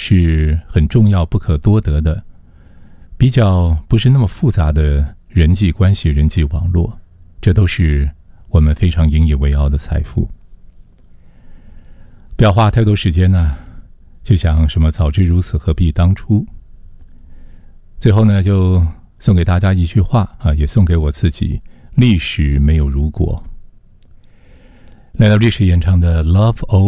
是很重要不可多得的，比较不是那么复杂的人际关系、人际网络，这都是我们非常引以为傲的财富。不要花太多时间呢，就想什么早知如此何必当初。最后呢，就送给大家一句话啊，也送给我自己：历史没有如果。来到历史演唱的 Love